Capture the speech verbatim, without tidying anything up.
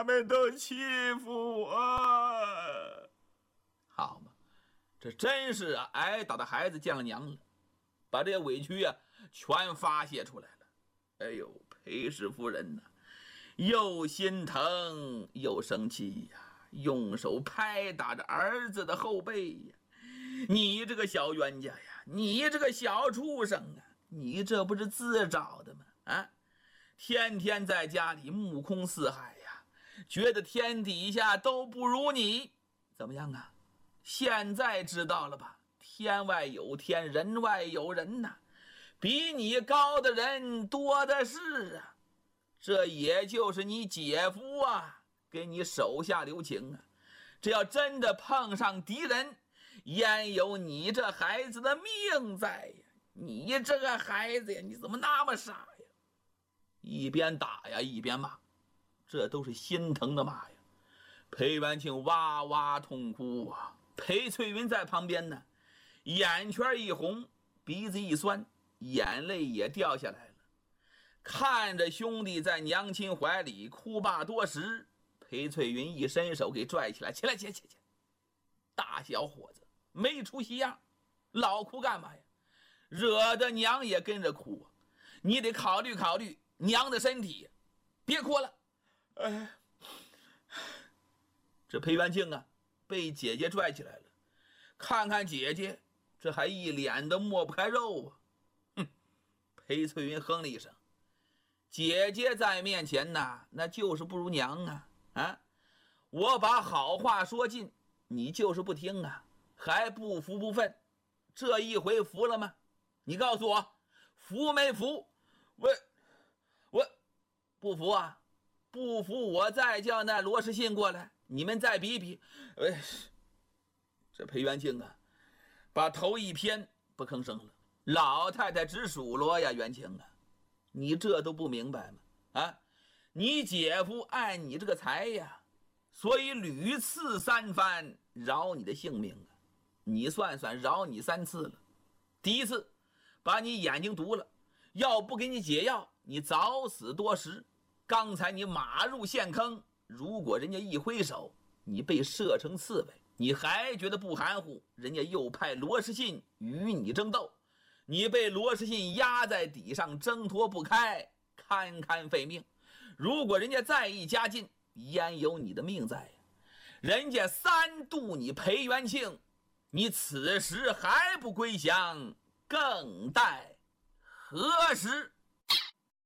他们都欺负我。好嘛，这真是啊，挨打的孩子见了娘了，把这些委屈啊全发泄出来了。哎呦，裴氏夫人呐、啊，又心疼又生气呀、啊，用手拍打着儿子的后背呀。你这个小冤家呀，你这个小畜生啊，你这不是自找的吗？啊，天天在家里目空四海呀，觉得天底下都不如你，怎么样啊？现在知道了吧？天外有天，人外有人呐、啊，比你高的人多的是啊。这也就是你姐夫啊，给你手下留情啊。这要真的碰上敌人，焉有你这孩子的命在呀？你这个孩子呀，你怎么那么傻呀？一边打呀一边骂，这都是心疼的骂呀。裴元庆哇哇痛哭啊，裴翠云在旁边呢，眼圈一红，鼻子一酸，眼泪也掉下来了。看着兄弟在娘亲怀里哭罢多时，裴翠云一伸手给拽起来，起来起来起来，大小伙子没出息样，老哭干嘛呀？惹得娘也跟着哭啊！你得考虑考虑娘的身体，别哭了。哎，这裴元庆啊，被姐姐拽起来了，看看姐姐，这还一脸的抹不开肉啊！哼，裴翠云哼了一声，姐姐在面前呐，那就是不如娘啊！啊，我把好话说尽，你就是不听啊，还不服不忿，这一回服了吗？你告诉我，服没服？我我不服啊！不服，我再叫那罗世信过来，你们再比比。哎，这裴元庆啊，把头一偏，不吭声了。老太太直数落呀，元庆啊，你这都不明白吗？啊，你姐夫爱你这个财呀，所以屡次三番饶你的性命啊。你算算，饶你三次了。第一次把你眼睛毒了，要不给你解药，你早死多时。刚才你马入陷坑，如果人家一挥手，你被射成刺猬，你还觉得不含糊，人家又派罗世信与你争斗，你被罗世信压在底上挣脱不开，堪堪废命。如果人家再一加劲，焉有你的命在呀？人家三度你裴元庆，你此时还不归降，更待何时？